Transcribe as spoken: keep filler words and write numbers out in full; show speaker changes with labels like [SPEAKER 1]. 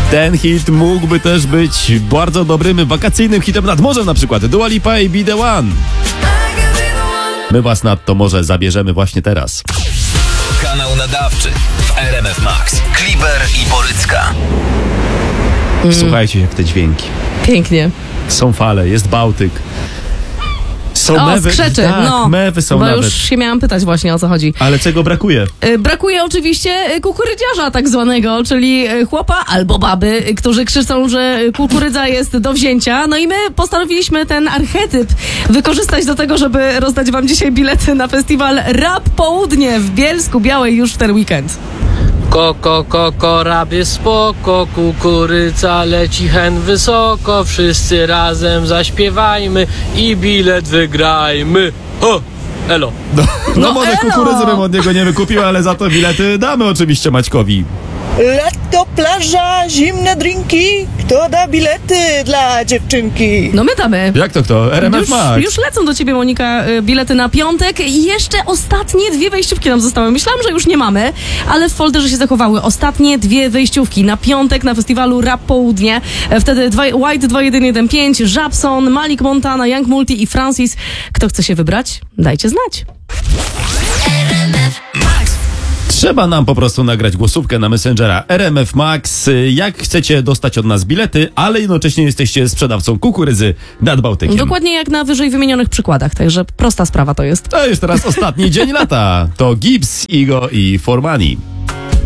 [SPEAKER 1] Ten hit mógłby też być bardzo dobrym wakacyjnym hitem nad morzem, na przykład Dua Lipa i Be The One. My was nadto może zabierzemy właśnie teraz.
[SPEAKER 2] Kanał nadawczy w R M F Max. Kliber i Borycka.
[SPEAKER 1] Słuchajcie, jak te dźwięki.
[SPEAKER 3] Pięknie.
[SPEAKER 1] Są fale, jest Bałtyk. Są
[SPEAKER 3] O,
[SPEAKER 1] mewy.
[SPEAKER 3] skrzeczy,
[SPEAKER 1] Tak,
[SPEAKER 3] no.
[SPEAKER 1] mewy są
[SPEAKER 3] Bo
[SPEAKER 1] nawet.
[SPEAKER 3] już się miałam pytać właśnie, o co chodzi.
[SPEAKER 1] Ale czego brakuje?
[SPEAKER 3] Y, Brakuje oczywiście y, kukurydziarza tak zwanego, czyli y, chłopa albo baby, y, którzy krzyczą, że kukurydza jest do wzięcia. No i my postanowiliśmy ten archetyp wykorzystać do tego, żeby rozdać wam dzisiaj bilety na festiwal Rap Południe w Bielsku Białej już w ten weekend.
[SPEAKER 4] Koko, koko, rabie spoko, kukurydza leci hen wysoko, wszyscy razem zaśpiewajmy i bilet wygrajmy. Ho, elo.
[SPEAKER 1] No, no,
[SPEAKER 3] No
[SPEAKER 1] może
[SPEAKER 3] elo!
[SPEAKER 1] kukurydzy bym od niego nie wykupił, ale za to bilety damy oczywiście Maćkowi.
[SPEAKER 5] Lato, plaża, zimne drinki. Kto da bilety dla dziewczynki?
[SPEAKER 3] No my damy.
[SPEAKER 1] Jak to kto? R M F
[SPEAKER 3] Już,
[SPEAKER 1] Max.
[SPEAKER 3] już lecą do ciebie, Monika, y, bilety na piątek i jeszcze ostatnie dwie wejściówki nam zostały. Myślałam, że już nie mamy, ale w folderze się zachowały ostatnie dwie wejściówki na piątek na festiwalu Rap Południe. E, Wtedy dwa, White dwa jeden jeden pięć, Żabson, Malik Montana, Young Multi i Francis. Kto chce się wybrać? Dajcie znać.
[SPEAKER 1] Trzeba nam po prostu nagrać głosówkę na Messengera R M F Max. Jak chcecie dostać od nas bilety, ale jednocześnie jesteście sprzedawcą kukurydzy nad Bałtykiem.
[SPEAKER 3] Dokładnie jak na wyżej wymienionych przykładach, także prosta sprawa to jest.
[SPEAKER 1] To już teraz ostatni dzień lata. To Gibbs, Igo i For Money.